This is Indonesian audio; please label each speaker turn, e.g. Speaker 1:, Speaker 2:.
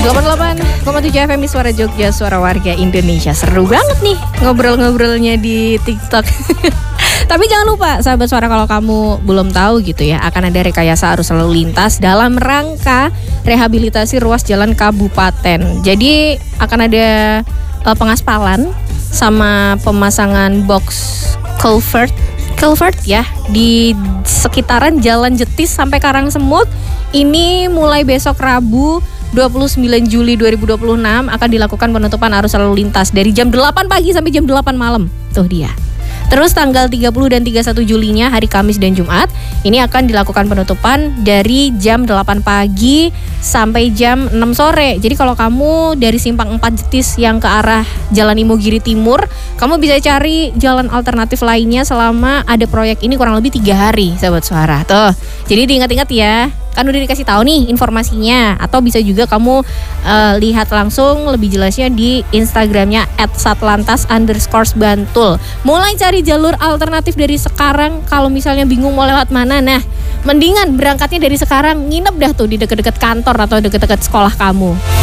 Speaker 1: 88,7 FM Suara Jogja, suara warga Indonesia. Seru banget nih ngobrol-ngobrolnya di TikTok. Tapi jangan lupa sahabat suara, kalau kamu belum tahu gitu ya, akan ada rekayasa arus lalu lintas dalam rangka rehabilitasi ruas jalan kabupaten. Jadi akan ada pengaspalan sama pemasangan box culvert ya di sekitaran Jalan Jetis sampai Karangsemut. Ini mulai besok Rabu 29 Juli 2026 akan dilakukan penutupan arus lalu lintas dari jam 8 pagi sampai jam 8 malam. Tuh dia. Terus tanggal 30 dan 31 Julinya, hari Kamis dan Jumat, ini akan dilakukan penutupan dari jam 8 pagi sampai jam 6 sore. Jadi kalau kamu dari Simpang 4 Jetis yang ke arah Jalan Imogiri Timur, kamu bisa cari jalan alternatif lainnya selama ada proyek ini kurang lebih 3 hari, sahabat suara. Tuh, jadi diingat-ingat ya. Kan udah dikasih tahu nih informasinya. Atau bisa juga kamu lihat langsung lebih jelasnya di Instagramnya @satlantas_bantul. Mulai cari jalur alternatif dari sekarang. Kalau misalnya bingung mau lewat mana, nah mendingan berangkatnya dari sekarang. Nginep dah tuh di deket-deket kantor atau deket-deket sekolah kamu.